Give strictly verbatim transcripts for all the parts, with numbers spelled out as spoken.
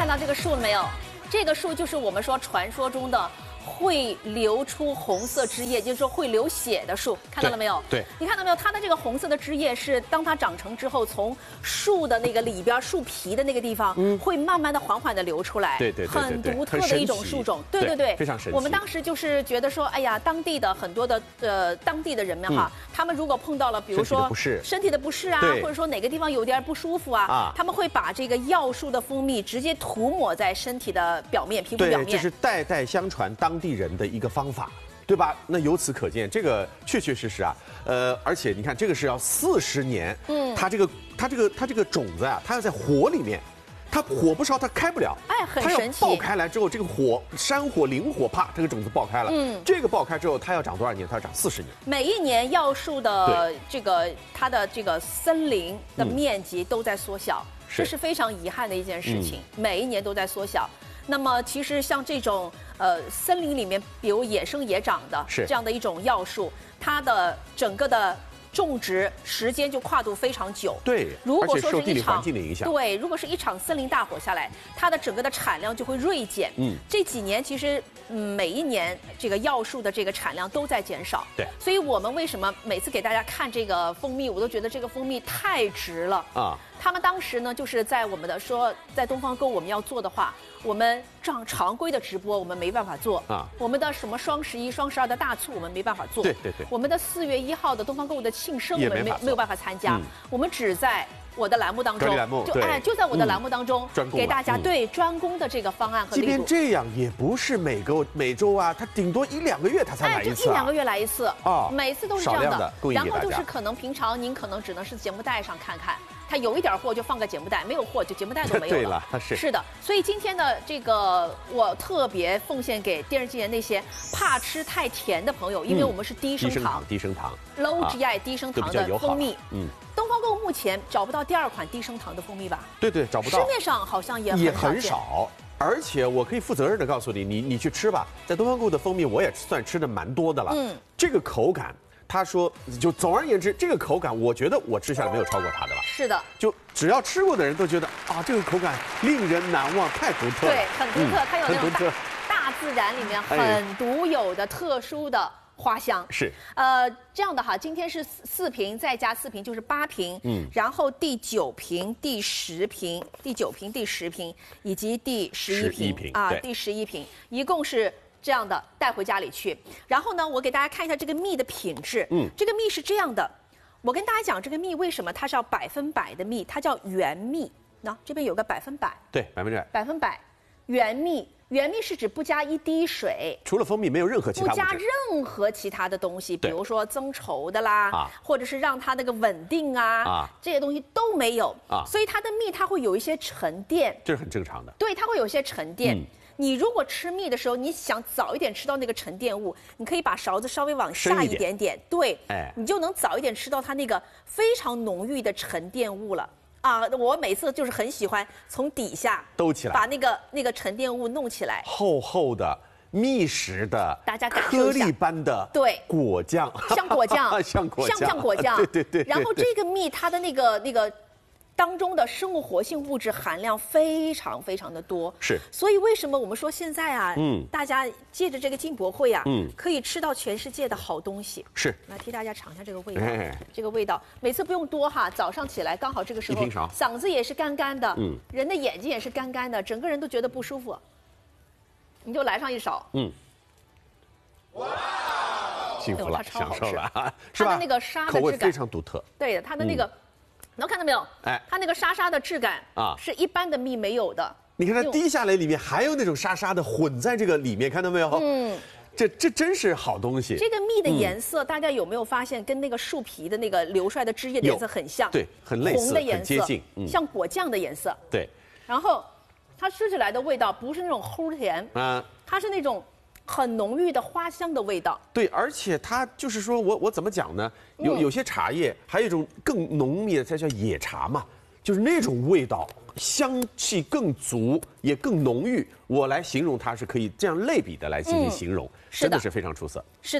看到这个树了没有？这个树就是我们说传说中的会流出红色汁液，就是说会流血的树，看到了没有？ 对，对你看到没有？它的这个红色的汁液是当它长成之后，从树的那个里边树皮的那个地方，嗯，会慢慢的、缓缓的流出来。 对对对对很对独特的一种树种。对对对， 非常神奇。 我们当时就是觉得说，哎呀，当地的很多的呃当地的人们哈，他们如果碰到了，比如说身体的不适啊，或者说哪个地方有点不舒服啊，他们会把这个药树的蜂蜜直接涂抹在身体的表面、皮肤表面。 对，这是代代相传当地人的一个方法。对吧？那由此可见，这个确确实实啊，呃，而且你看，这个是要四十年，嗯，它这个它这个它这个种子啊，它要在火里面，它火不烧它开不了， 哎，很神奇。 它要爆开来之后，这个火山火灵火，啪，这个种子爆开了，嗯，这个爆开之后，它要长多少年？它要长四十年。 每一年药树的这个它的这个森林的面积都在缩小，嗯、这是非常遗憾的一件事情，嗯、每一年都在缩小。那么其实像这种呃森林里面，比如野生野长的这样的一种药树，它的整个的种植时间就跨度非常久。 对， 如果说是一场对， 如果是一场森林大火下来，它的整个的产量就会锐减。嗯，这几年其实嗯每一年这个药树的这个产量都在减少。 对， 所以我们为什么每次给大家看这个蜂蜜，我都觉得这个蜂蜜太值了啊。他们当时呢，就是在我们的说，在东方购我们要做的话，我们常常规的直播我们没办法做啊。我们的什么双十一、双十二的大促我们没办法做。 对对对。 我们的四月一号的东方购物的庆生我们没没有办法参加，嗯、我们只在我的栏目当中，就哎就在我的栏目当中、嗯、给大家、嗯、对专攻的这个方案和力度。 即便这样，也不是每个每周啊，它顶多一两个月它才来一次、啊， 哎，就一两个月来一次啊，每次都是这样的。 的然后就是可能平常您可能只能是节目带上看看。它有一点货就放个节目带，没有货就节目带都没有了。 对了，是是的，所以今天的这个我特别奉献给电视机前那些怕吃太甜的朋友，因为我们是低升糖、 低升糖、 low G I 低升糖的蜂蜜。嗯，东方购物目前找不到第二款低升糖的蜂蜜吧？ 对对，找不到。 市面上好像也也很少。而且我可以负责任的告诉你，你你去吃吧，在东方购物的蜂蜜我也算吃的蛮多的了。嗯，这个口感。他说，就总而言之，这个口感，我觉得我吃下来没有超过它的了。 是的， 就只要吃过的人都觉得啊，这个口感令人难忘，太独特了。 对，很独特，嗯、它有那种 大, 大自然里面很独有的、特殊的花香。 是， 呃，这样的哈，今天是四瓶，再加四瓶就是八瓶。嗯，然后第九瓶、第十瓶、第九瓶、第十瓶以及第十一瓶, 瓶啊，第十一瓶，一共是。这样的带回家里去，然后呢，我给大家看一下这个蜜的品质。嗯，这个蜜是这样的，我跟大家讲这个蜜为什么它是要百分百的蜜，它叫原蜜。那这边有个百分百， 对，百分之百， 百分百原蜜。原蜜是指不加一滴水， 除了蜂蜜没有任何其他物质， 不加任何其他的东西，比如说增稠的啦，啊、或者是让它那个稳定啊，啊这些东西都没有啊，所以它的蜜它会有一些沉淀， 这是很正常的。 对，它会有一些沉淀。嗯你如果吃蜜的时候，你想早一点吃到那个沉淀物，你可以把勺子稍微往下一点点，对，哎，你就能早一点吃到它那个非常浓郁的沉淀物了啊！我每次就是很喜欢从底下兜起来， 把那个那个沉淀物弄起来， 厚厚的密实的， 大家感受一下， 颗粒般的， 对， 果酱， 像果酱， 像果酱， 像不像果酱？ 对对 对, 对。 然后这个蜜它的那个那个。当中的生物活性物质含量非常非常的多， 是， 所以为什么我们说现在啊，嗯，大家借着这个进博会啊，嗯，可以吃到全世界的好东西， 是， 来替大家尝一下这个味道，哎、这个味道，每次不用多哈，早上起来刚好这个时候，嗓子也是干干的，嗯，人的眼睛也是干干的，整个人都觉得不舒服，你就来上一勺，嗯， 哇，幸福了，享受了， 它的那个沙的质感， 口味非常独特， 对的，它的那个。嗯能看到没有？哎，它那个沙沙的质感啊，是一般的蜜没有的。 你看它滴下来，里面还有那种沙沙的混在这个里面，看到没有？嗯，这这真是好东西。 这个蜜的颜色，大家有没有发现跟那个树皮的那个流出来的汁液的颜色很像？ 对，很类似， 红的颜色， 很接近， 像果酱的颜色。 对。 然后，它吃起来的味道不是那种齁甜啊，它是那种。很浓郁的花香的味道， 对，而且它就是说我我怎么讲呢？有有些茶叶还有一种更浓密的，它叫野茶嘛，就是那种味道，香气更足，也更浓郁。我来形容它是可以这样类比的来进行形容，嗯、真的是非常出色。 是的。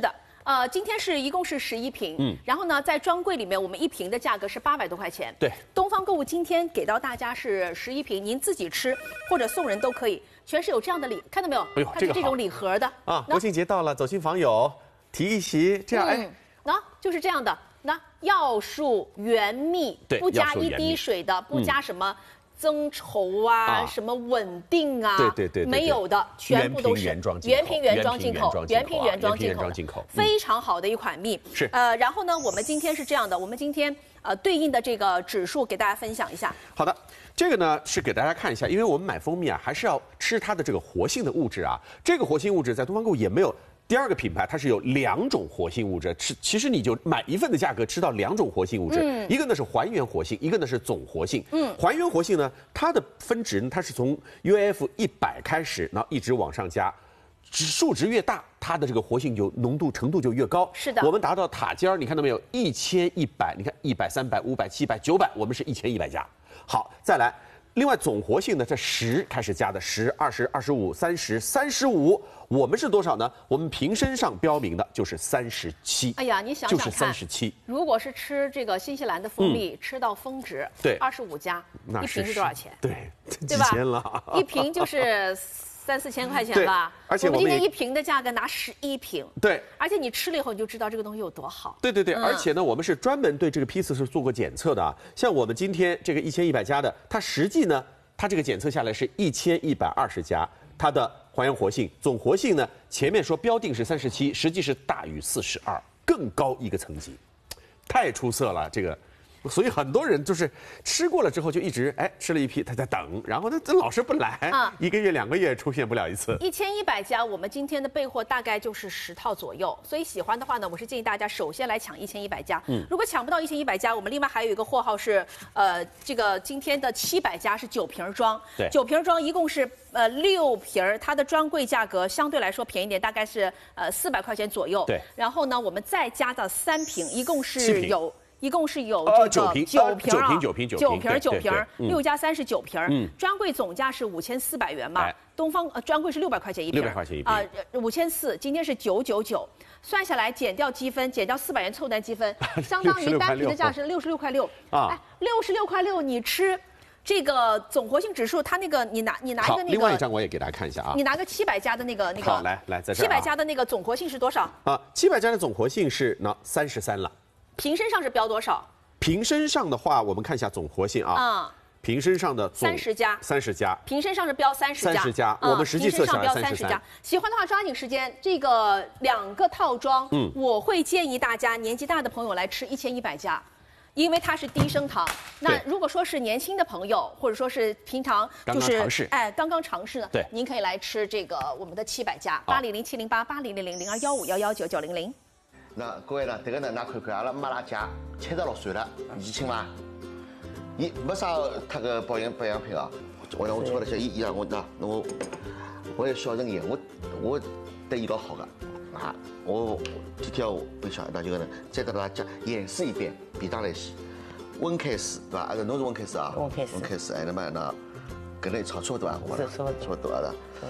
呃，今天是一共是十一瓶，嗯，然后呢，在专柜里面，我们一瓶的价格是八百多块钱。 对， 东方购物今天给到大家是十一瓶，您自己吃或者送人都可以，全是有这样的礼，看到没有？ 哎呦， 它是这种礼盒的啊！国庆节到了，走亲访友，提一席，这样、嗯、哎， 那就是这样的。那药树原蜜，不加一滴水的，不加什么。增稠啊，啊什么稳定啊， 对对 对, 对, 对， 没有的，全部都是原瓶原装进口，原瓶原装进口， 原进口， 非常好的一款蜜。 是呃，然后呢，我们今天是这样的，我们今天呃对应的这个指数给大家分享一下。 好的，这个呢是给大家看一下，因为我们买蜂蜜啊，还是要吃它的这个活性的物质啊。这个活性物质在东方购物也没有。第二个品牌它是有两种活性物质，吃其实你就买一份的价格吃到两种活性物质，嗯、一个呢是还原活性，一个呢是总活性。嗯，还原活性呢，它的分值呢，它是从 U F 一百开始，然后一直往上加，数值越大，它的这个活性就浓度程度就越高。 是的， 我们达到塔尖儿，你看到没有？一千一百，你看一百、三百、五百、七百、九百，我们是一千一百加。好，再来。另外总活性呢，这十开始加的十、二十、二十五、三十、三十五，我们是多少呢？我们瓶身上标明的就是三十七。 哎呀，你想想看， 就是三十七。 如果是吃这个新西兰的蜂蜜，嗯、吃到峰值， 对， 二十五加，一瓶是多少钱？ 对， 对吧？ 几千了， 一瓶就是三四千块钱吧。 而且我们今天一瓶的价格拿十一瓶。 对， 而且你吃了以后你就知道这个东西有多好。 对对对，嗯、而且呢，我们是专门对这个批次是做过检测的啊。像我们今天这个一千一百加的，它实际呢。它这个检测下来是一千一百二十加，它的还原活性、总活性呢，前面说标定是三十七，实际是大于四十二，更高一个层级，太出色了这个。所以很多人就是吃过了之后就一直哎吃了一批，他在等，然后呢这老是不来，啊、一个月两个月出现不了一次。 一千一百家，我们今天的备货大概就是十套左右，所以喜欢的话呢，我是建议大家首先来抢一千一百家。嗯，如果抢不到一千一百家，我们另外还有一个货号是，呃，这个今天的七百家是九瓶装， 对， 九瓶装一共是呃六瓶，它的专柜价格相对来说便宜点，大概是呃四百块钱左右。 对， 然后呢，我们再加到三瓶，一共是有。一共是有这个九瓶九瓶啊， 九瓶九瓶九瓶九瓶，六加三是九瓶。嗯，专柜总价是五千四百元嘛，东方呃专柜是六百块钱一瓶， 六百块钱一瓶啊，五千四，今天是九九九，算下来减掉积分，减掉四百元凑单积分，相当于单瓶的价是六十六块六啊，哎，六十六块六你吃。这个总活性指数，它那个你拿你拿一个那个， 另外一张我也给大家看一下啊。 你拿个七百加的那个那个， 好，来来在这儿。 七百加的那个总活性是多少？ 啊，七百加的总活性是那三十三了。 瓶身上是标多少？ 瓶身上的话，我们看一下总活性啊。啊、嗯。瓶身上的三十加。 三十加。 瓶身上是标三十加。 三十加，我们实际测下来三十加。 喜欢的话抓紧时间，这个两个套装，嗯，我会建议大家年纪大的朋友来吃一千一百加。因为它是低升糖，那如果说是年轻的朋友，或者说是平常就是哎刚刚尝试呢， 对， 您可以来吃这个我们的七百加八零零七零八八零零零零二幺五幺幺九九零零。 那各位呢，这个呢，㑚看看，阿拉妈拉家七十六岁了，年轻伐？伊没啥他个保养保养品啊，我让我做了些，伊伊让我那我我有小人言，我我对伊老好个。啊，我今天我想那这个呢，再给大家讲演示一遍，便当来洗，温开水对吧？啊，侬是温开水啊？ 温开水。 温开水，哎，那么那跟那炒差不多啊，我们差不多啊的。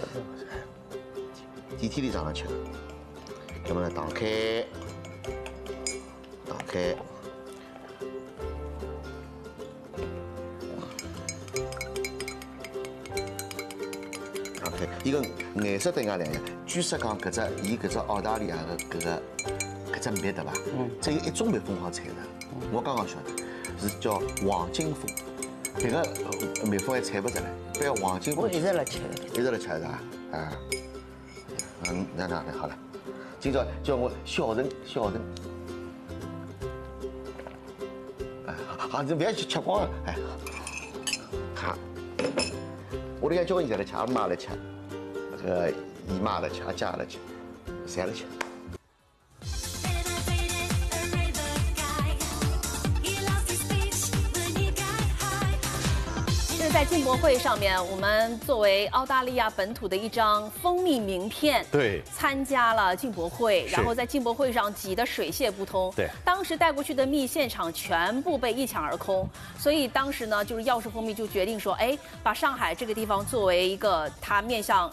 电梯里上上去，那么呢，打开，打开。OK， 伊个颜色对俺两样。据说讲，搿只伊搿只澳大利亚的搿个搿只蜜对伐？嗯。只有一种蜜蜂好采的，我刚刚晓得，是叫黄金蜂。别个蜜蜂还采不着嘞，不要黄金蜂。 我一直辣吃， 一直辣吃是吧？啊。嗯，那那那好了，今朝叫我小陈小陈。哎，好，你不要去吃光了，哎。好。我里向交关人来吃，阿妈来吃，那个姨妈来吃，阿姐来吃，谁来吃？ 这是在进博会上面，我们作为澳大利亚本土的一张蜂蜜名片， 对， 参加了进博会，然后在进博会上挤得水泄不通。 对， 当时带过去的蜜现场全部被一抢而空，所以当时呢，就是药树蜂蜜就决定说，哎，把上海这个地方作为一个它面向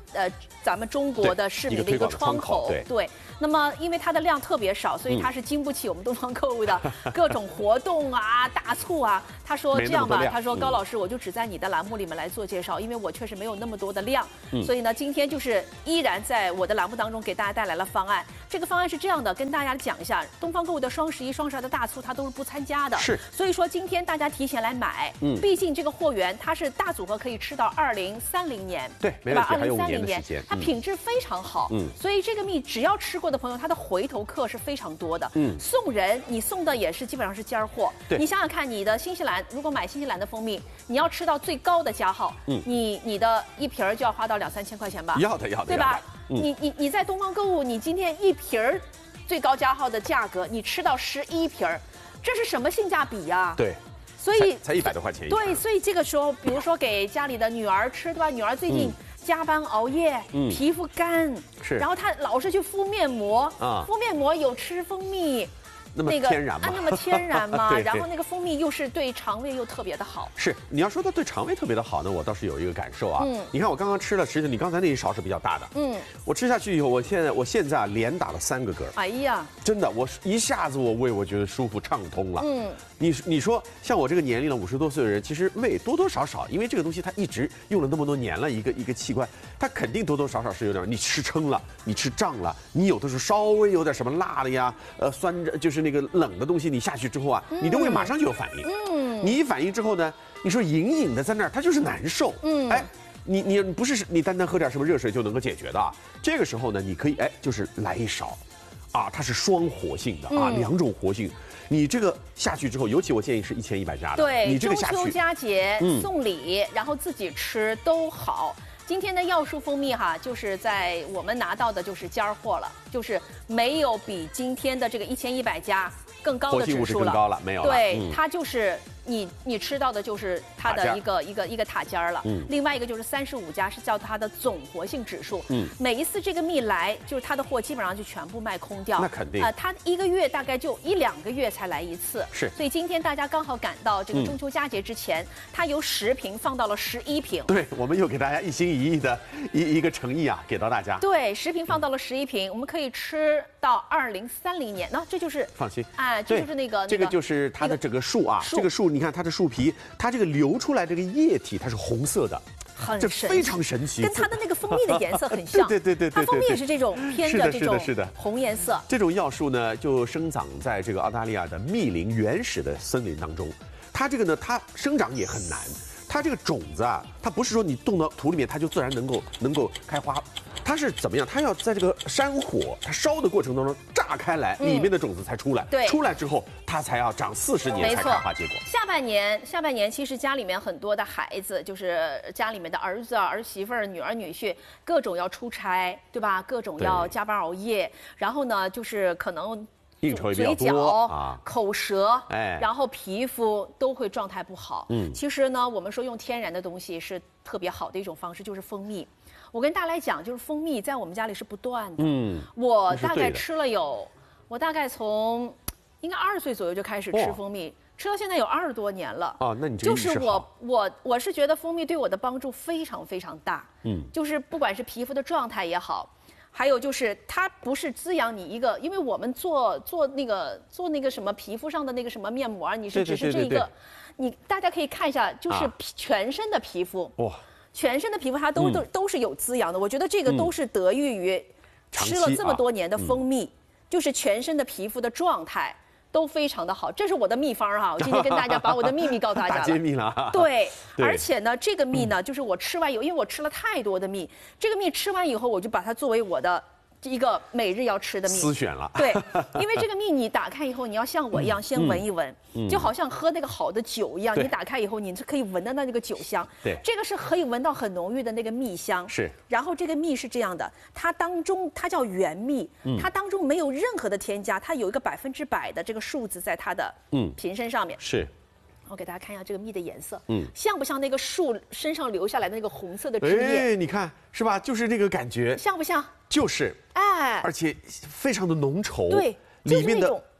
呃咱们中国的市民的一个窗口。 对。 对。那么因为它的量特别少，所以它是经不起我们东方购物的各种活动啊、大促啊。他说这样吧，他说高老师，我就只在你的栏目里面来做介绍，因为我确实没有那么多的量，所以呢，今天就是依然在我的栏目当中给大家带来了方案。这个方案是这样的，跟大家讲一下，东方购物的双十一、双十二的大促，它都是不参加的。 是。 所以说今天大家提前来买，嗯，毕竟这个货源它是大组合，可以吃到二零三零年， 对，没问题，还有五年的时间， 它品质非常好，嗯，所以这个蜜只要吃过的朋友，它的回头客是非常多的，嗯，送人你送的也是基本上是尖儿货， 对， 你想想看，你的新西兰如果买新西兰的蜂蜜，你要吃到最高的加号，嗯，你你的一瓶儿就要花到两三千块钱吧？ 要的要的， 对吧？你你你在东方购物，你今天一瓶儿最高加号的价格，你吃到十一瓶儿，这是什么性价比呀？ 对。 所以才一百多块钱一。 对，所以这个时候，比如说给家里的女儿吃，对吧？女儿最近加班熬夜，嗯、皮肤干， 是， 然后她老是去敷面膜啊，敷面膜有吃蜂蜜。 那么天然嘛， 啊，那么天然嘛，然后那个蜂蜜又是对肠胃又特别的好。 是，你要说它对肠胃特别的好呢，我倒是有一个感受啊。嗯，你看我刚刚吃了，实际上你刚才那一勺是比较大的。嗯，我吃下去以后，我现在我现在啊连打了三个嗝。 哎呀， 真的，我一下子我胃我觉得舒服畅通了。嗯，你你说像我这个年龄了五十多岁的人，其实胃多多少少，因为这个东西它一直用了那么多年了，一个一个器官，它肯定多多少少是有点，你吃撑了，你吃胀了，你有的时候稍微有点什么辣的呀，呃酸就是那个冷的东西。你下去之后啊，你的胃马上就有反应。嗯，你一反应之后呢，你说隐隐的在那儿，它就是难受。嗯，哎，你你不是你单单喝点什么热水就能够解决的啊。这个时候呢，你可以哎，就是来一勺，啊，它是双活性的啊，两种活性。你这个下去之后，尤其我建议是一千一百加的。 对， 你这个下去， 中秋佳节送礼，然后自己吃都好。今天的药树蜂蜜哈，就是在我们拿到的就是尖儿货了，就是没有比今天的这个一千一百加更高的指数了， 更高了，没有了。 对，嗯、它就是你你吃到的就是它的一个一个一个塔尖儿了。嗯，另外一个就是三十五加是叫它的总活性指数。嗯，每一次这个蜜来，就是它的货基本上就全部卖空掉。 那肯定。 啊、呃，它一个月大概就一两个月才来一次。 是。 所以今天大家刚好赶到这个中秋佳节之前，嗯、它由十瓶放到了十一瓶。 对，我们又给大家一心一意的一一个诚意啊，给到大家。 对，十瓶放到了十一瓶，我们可以吃到二零三零年。那这就是放心。 哎，这就是那个这个就是它的整个树啊，这个树你看它的树皮，它这个流出来这个液体它是红色的， 很这非常神奇， 跟它的那个蜂蜜的颜色很像。 对对对对对， 它蜂蜜也是这种偏着这种红颜色。 这种药树呢，就生长在这个澳大利亚的密林原始的森林当中，它这个呢，它生长也很难。它这个种子啊，它不是说你种到土里面它就自然能够能够开花，它是怎么样？它要在这个山火它烧的过程当中炸开来，嗯、里面的种子才出来。 对， 出来之后它才要长四十年才开花结果。 下半年，下半年其实家里面很多的孩子，就是家里面的儿子、儿媳妇儿、女儿、女婿，各种要出差，对吧？各种要加班熬夜，然后呢，就是可能。 应酬也比较多，嘴角啊， 口舌，哎，然后皮肤都会状态不好。嗯，其实呢，我们说用天然的东西是特别好的一种方式，就是蜂蜜。我跟大家来讲，就是蜂蜜在我们家里是不断的。嗯，我大概吃了有，我大概从应该二十岁左右就开始吃蜂蜜，吃到现在有二十多年了。 哦，那你这个就是我我我是觉得蜂蜜对我的帮助非常非常大。嗯，就是不管是皮肤的状态也好。还有就是，它不是滋养你一个，因为我们做做那个做那个什么皮肤上的那个什么面膜，你是只是这一个，你大家可以看一下，就是全身的皮肤，哇，全身的皮肤它都都都是有滋养的。我觉得这个都是得益于吃了这么多年的蜂蜜，就是全身的皮肤的状态都非常的好。这是我的秘方哈，我今天跟大家把我的秘密告诉大家了。 大揭秘了。 对，而且呢，这个蜜呢，就是我吃完以后，因为我吃了太多的蜜，这个蜜吃完以后，我就把它作为我的一个每日要吃的蜜。 私选了。 对，因为这个蜜你打开以后，你要像我一样先闻一闻，就好像喝那个好的酒一样，你打开以后，你是可以闻得到那个酒香。 对， 这个是可以闻到很浓郁的那个蜜香。 是。 然后这个蜜是这样的，它当中它叫原蜜，它当中没有任何的添加，它有一个百分之百的这个数字在它的嗯瓶身上面。 是。 我给大家看一下这个蜜的颜色，嗯，像不像那个树身上流下来的那个红色的枝叶？ 哎，你看是吧？就是那个感觉， 像不像？ 就是， 哎， 而且非常的浓稠， 对， 里面的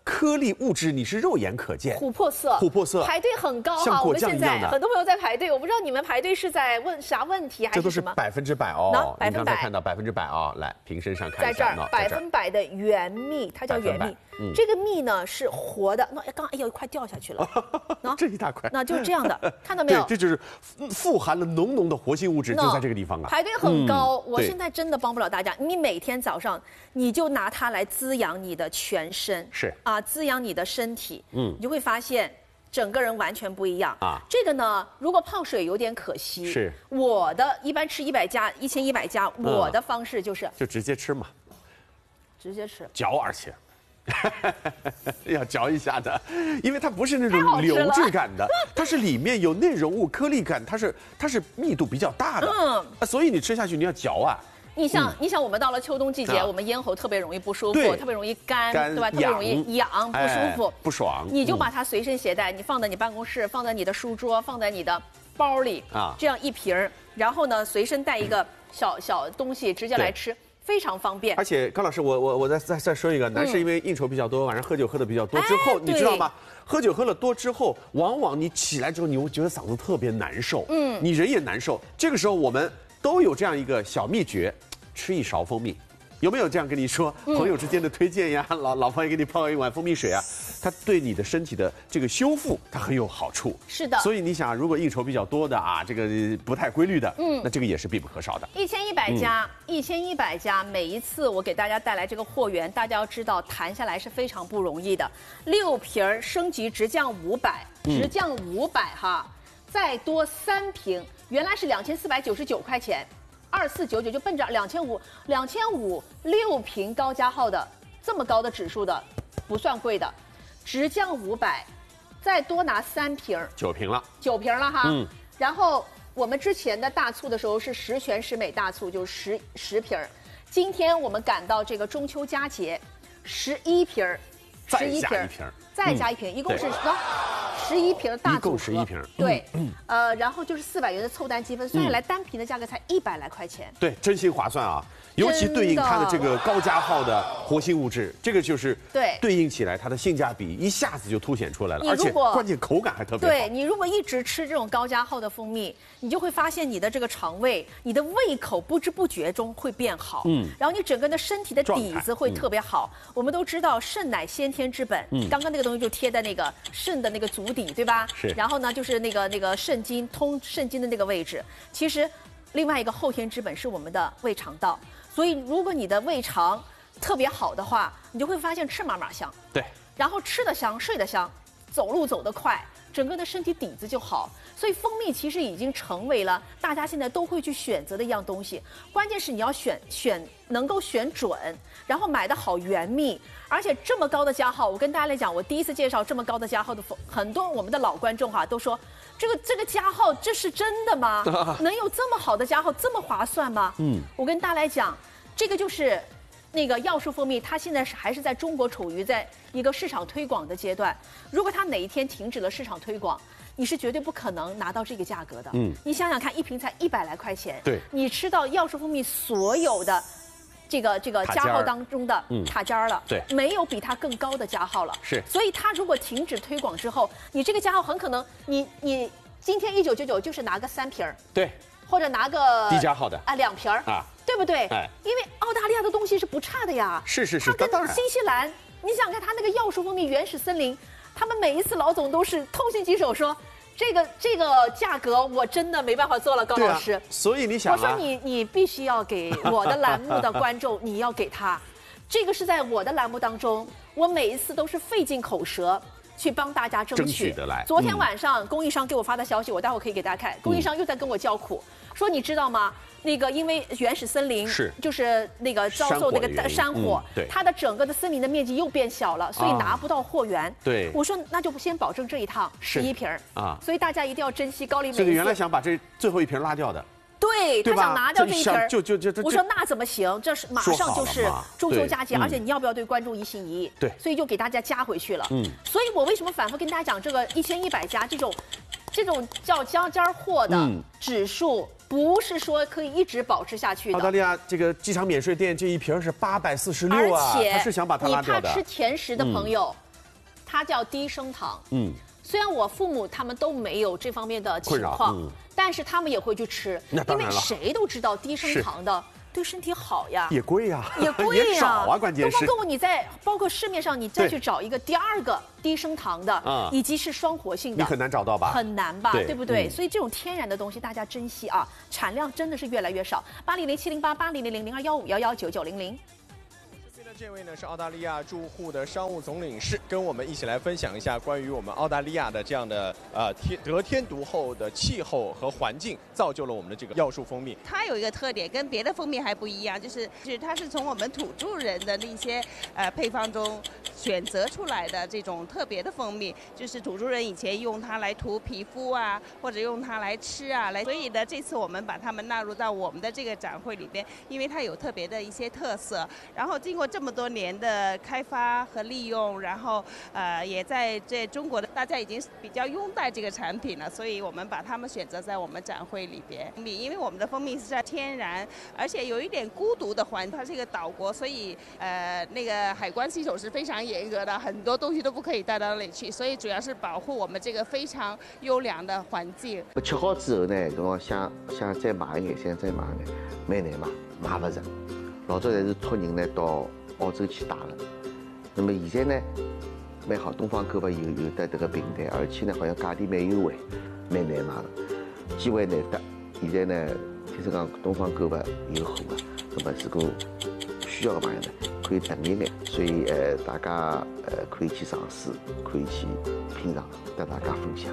颗粒物质你是肉眼可见， 琥珀色， 琥珀色， 排队很高啊。我们现在很多朋友在排队，我不知道你们排队是在问啥问题还是什么？ 这都是百分之百哦， 百分百看到百分之百哦，来瓶身上看一下，在这儿百分百的原蜜，它叫原蜜。嗯、这个蜜呢是活的，那刚哎呦快掉下去了， 那这一大块， 那就是这样的，看到没有？ 对，这就是富含了浓浓的活性物质，就在这个地方啊。 排队很高，嗯、我现在真的帮不了大家。你每天早上你就拿它来滋养你的全身， 是啊，滋养你的身体，嗯，你就会发现整个人完全不一样啊。 这个呢，如果泡水有点可惜， 是我的一般吃一百加一千一百加，我的方式就是就直接吃嘛， 直接吃， 嚼而且。要嚼一下的，因为它不是那种流质感的，它是里面有内容物、颗粒感，它是它是密度比较大的，嗯，所以你吃下去你要嚼啊。 你想，嗯、你想，我们到了秋冬季节，啊、我们咽喉特别容易不舒服，特别容易干， 干对吧？特别容易痒，不舒服， 哎、不爽。 你就把它随身携带，你放在你办公室，放在你的书桌，放在你的包里啊，这样一瓶儿，然后呢，随身带一个小小东西，直接来吃。非常方便， 而且高老师，我我我再再再说一个，男士因为应酬比较多，晚上喝酒喝的比较多之后，你知道吗？喝酒喝了多之后，往往你起来之后，你会觉得嗓子特别难受，嗯，你人也难受。这个时候我们都有这样一个小秘诀，吃一勺蜂蜜。有没有这样跟你说？朋友之间的推荐呀，嗯、老老朋友给你泡一碗蜂蜜水啊，它对你的身体的这个修复，它很有好处。 是的。 所以你想，如果应酬比较多的啊，这个不太规律的，嗯，那这个也是必不可少的。 一千一百家，一千一百家，每一次我给大家带来这个货源，大家要知道谈下来是非常不容易的。六瓶儿升级直降五百，直降五百哈，再多三瓶，原来是两千四百九十九块钱。二四九九就奔着两千五，两千五六瓶高加号的这么高的指数的，不算贵的，直降五百，再多拿三瓶， 九瓶了， 九瓶了哈。嗯。然后我们之前的大促的时候是十全十美大促，就是十十瓶，今天我们赶到这个中秋佳节，十一瓶， 十一瓶， 再加一瓶，一共是什么？十一瓶大组合， 一共十一瓶， 对，呃，然后就是四百元的凑单积分，算下来单瓶的价格才一百来块钱， 对，真心划算啊！尤其对应它的这个高加号的活性物质，这个就是对对应起来它的性价比一下子就凸显出来了，而且关键口感还特别好。 对你如果一直吃这种高加号的蜂蜜，你就会发现你的这个肠胃、你的胃口不知不觉中会变好，嗯，然后你整个的身体的底子会特别好。嗯、我们都知道肾乃先天之本，嗯，刚刚那个东西就贴在那个肾的那个足底。对吧？ 是。 然后呢，就是那个那个肾经通肾经的那个位置。其实，另外一个后天之本是我们的胃肠道。所以，如果你的胃肠特别好的话，你就会发现吃嘛嘛香。 对。 然后吃得香，睡得香，走路走得快，整个的身体底子就好。所以，蜂蜜其实已经成为了大家现在都会去选择的一样东西。关键是你要选选能够选准，然后买的好原蜜。而且这么高的加号，我跟大家来讲，我第一次介绍这么高的加号的蜂，很多我们的老观众哈、啊、都说，这个这个加号这是真的吗？能有这么好的加号，这么划算吗？嗯，我跟大家来讲，这个就是那个药树蜂蜜，它现在是还是在中国处于在一个市场推广的阶段。如果它哪一天停止了市场推广，你是绝对不可能拿到这个价格的。嗯，你想想看，一瓶才一百来块钱， 对， 你吃到药树蜂蜜所有的。这个这个加号当中的塔尖了， 对， 没有比它更高的加号了， 是。 所以它如果停止推广之后，你这个加号很可能，你你今天一九九九就是拿个三瓶儿， 对， 或者拿个低加号的啊两瓶儿啊，对不对？ 哎， 因为澳大利亚的东西是不差的呀， 是是是， 它跟新西兰，你想看它那个药树蜂蜜原始森林，他们每一次老总都是痛心疾首说。这个这个价格我真的没办法做了，高老师。 啊、所以你想、啊， 我说你你必须要给我的栏目的观众，你要给他，这个是在我的栏目当中，我每一次都是费尽口舌去帮大家争取。 争取得来。 昨天晚上、嗯、供应商给我发的消息，我待会儿可以给大家看。供应商又在跟我叫苦，嗯、说你知道吗？那个因为原始森林是就是那个遭受那个山火， 嗯、对， 它的整个的森林的面积又变小了，所以拿不到货源。啊、 对， 我说那就先保证这一趟十一瓶啊，所以大家一定要珍惜高丽美。 这个原来想把这最后一瓶拉掉的。 对，他想拿掉这一瓶， 就就就我说那怎么行？这是马上就是中秋佳节，而且你要不要对观众一心一意？ 对， 所以就给大家加回去了。嗯，所以我为什么反复跟大家讲这个一千一百家这种，这种叫尖尖货的指数，不是说可以一直保持下去的。 澳大利亚这个机场免税店这一瓶是八百四十六啊， 而且他是想把它拉掉的。 你怕吃甜食的朋友。 它叫低升糖。 嗯， 虽然我父母他们都没有这方面的情况，嗯、但是他们也会去吃，因为谁都知道低升糖的。对身体好呀， 也贵呀， 也贵呀， 也少啊，关键是。 包括你在包括市面上，你再去找一个第二个低升糖的， 嗯、 以及是双活性的， 你很难找到吧？ 很难吧，对, 对不对、 嗯？ 所以这种天然的东西大家珍惜啊，产量真的是越来越少。八零零七零八八零零零零二幺五幺幺九九零零。 这位呢是澳大利亚驻沪的商务总领事，跟我们一起来分享一下关于我们澳大利亚的这样的呃天得天独厚的气候和环境，造就了我们的这个药树蜂蜜。 它有一个特点，跟别的蜂蜜还不一样，就是就是它是从我们土著人的那些呃配方中选择出来的这种特别的蜂蜜，就是土著人以前用它来涂皮肤啊，或者用它来吃啊，来。所以呢，这次我们把它们纳入到我们的这个展会里边，因为它有特别的一些特色，然后经过这么多年的开发和利用，然后呃也在这中国的大家已经比较拥戴这个产品了，所以我们把它们选择在我们展会里边。因为我们的蜂蜜是在天然，而且有一点孤独的环境，它是一个岛国，所以呃那个海关系统是非常严格的，很多东西都不可以带到那里去，所以主要是保护我们这个非常优良的环境。 吃好之后呢，搿我想想再买一眼，想再买一眼，蛮难买，买不着。老早侪是托人呢到澳洲去打的，那么现在呢，蛮好，东方购物有有的这个平台，而且呢好像价钿蛮优惠，蛮难买的，机会难得。现在呢，听说讲东方购物有货啊，那么如果需要的朋友呢，可以等一眼，所以呃大家呃可以去尝试，可以去品尝，跟大家分享。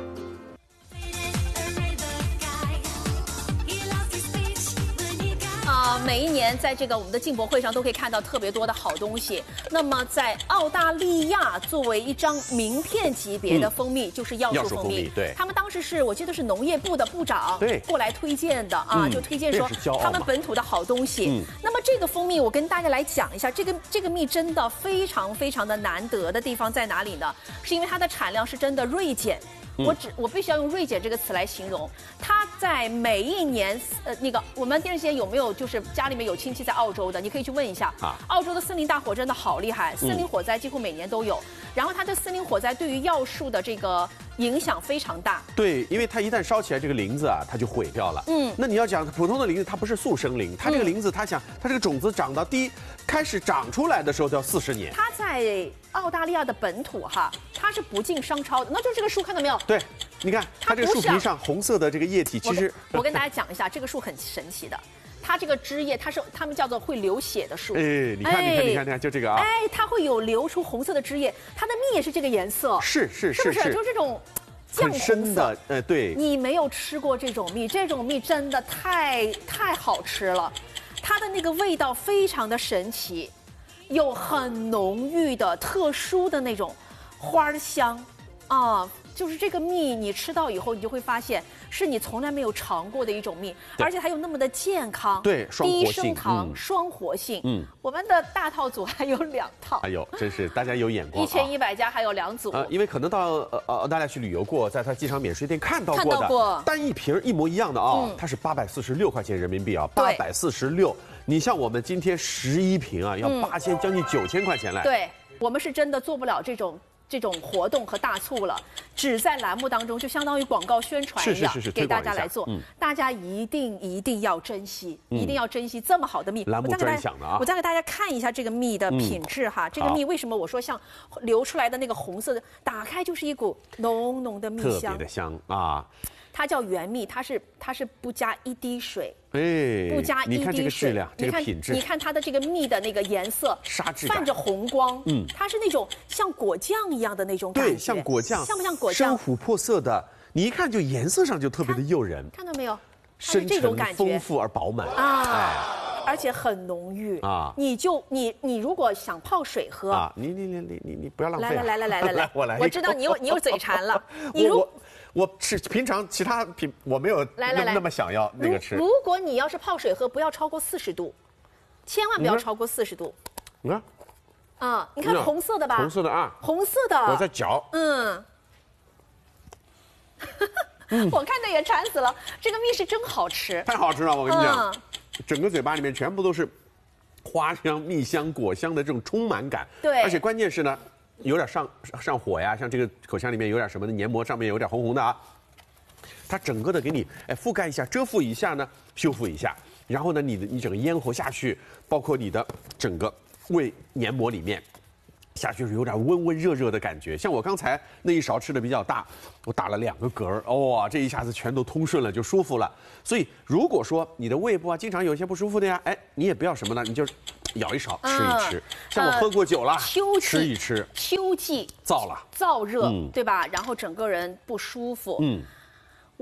啊，每一年在这个我们的进博会上都可以看到特别多的好东西。那么在澳大利亚，作为一张名片级别的蜂蜜，嗯、就是药树蜂蜜。 对， 他们当时是我记得是农业部的部长对过来推荐的啊， 嗯、 就推荐说他们本土的好东西。嗯、那么这个蜂蜜，我跟大家来讲一下，这个这个蜜真的非常非常的难得的地方在哪里呢？是因为它的产量是真的锐减。我只我必须要用锐减这个词来形容，它在每一年呃那个我们电视间有没有就是家里面有亲戚在澳洲的，你可以去问一下啊。澳洲的森林大火真的好厉害，森林火灾几乎每年都有，嗯、然后它的森林火灾对于药树的这个影响非常大。 对，因为它一旦烧起来，这个林子啊，它就毁掉了。嗯，那你要讲普通的林子，它不是速生林，它这个林子，它想它这个种子长到第一开始长出来的时候都要四十年。 它在澳大利亚的本土哈，它是不进商超的，那就是这个树看到没有？ 对，你看它这个树皮上红色的这个液体，其实我跟大家讲一下，这个树很神奇的。它这个枝叶，它是他们叫做会流血的树。 哎，你看，你看，你看，你看，就这个啊。 哎，它会有流出红色的枝叶，它的蜜也是这个颜色。 是是是， 是不是？就是这种酱红色。 呃，对。 你没有吃过这种蜜，这种蜜真的太太好吃了，它的那个味道非常的神奇，有很浓郁的特殊的那种花香啊。就是这个蜜，你吃到以后，你就会发现是你从来没有尝过的一种蜜，而且还有那么的健康。 对，双活性， 低升糖、嗯、双活性。嗯，我们的大套组还有两套。 哎呦，真是大家有眼光。 一千一百家还有两组。 呃，因为可能到呃澳大利亚去旅游过，在它机场免税店看到过的， 看到过单一瓶一模一样的啊、哦，嗯、它是八百四十六块钱人民币啊，八百四十六。你像我们今天十一瓶啊，要八千、嗯、将近九千块钱来。 对，我们是真的做不了这种。这种活动和大促了，只在栏目当中，就相当于广告宣传一样， 是是是是给大家来做。嗯、大家一定一定要珍惜，嗯、一定要珍惜这么好的蜜。 栏目专享的啊！ 我再给大家看一下这个蜜的品质哈。嗯、这个蜜为什么我说像流出来的那个红色的，打开就是一股浓浓的蜜香， 特别的香啊。 它叫原蜜，它是它是不加一滴水， 哎， 不加一滴水。 你看这个质量，这个品质， 你看它的这个蜜的那个颜色， 纱质泛着红光，嗯，它是那种像果酱一样的那种感觉， 对，像果酱， 像不像果酱？ 深琥珀色的，你一看就颜色上就特别的诱人， 看到没有？ 深沉、丰富而饱满啊，哎，而且很浓郁啊。你就你你如果想泡水喝啊， 你你你你你你不要浪费， 来来来来来来， 我来， 我知道你有你有嘴馋了，你如。 我吃平常其他品我没有那么那么想要那个吃。 如果你要是泡水喝，不要超过四十度，千万不要超过四十度。 你看， 啊，你看红色的吧？ 红色的啊， 红色的。 我在嚼。 嗯。我看的也馋死了，这个蜜是真好吃。 太好吃了，我跟你讲，整个嘴巴里面全部都是花香、蜜香、果香的这种充满感。 对。 而且关键是呢。 有点上上火呀，像这个口腔里面有点什么的黏膜上面有点红红的啊，它整个的给你哎覆盖一下，遮覆一下呢，修复一下，然后呢，你的你整个咽喉下去，包括你的整个胃黏膜里面。下去是有点温温热热的感觉，像我刚才那一勺吃的比较大，我打了两个嗝儿，哇、哦，这一下子全都通顺了，就舒服了。所以如果说你的胃部啊经常有一些不舒服的呀，哎，你也不要什么呢，你就舀一勺吃一吃。嗯、像我喝过酒了，呃、 秋季吃一吃， 秋季燥了， 燥热， 嗯、 对吧？然后整个人不舒服，嗯。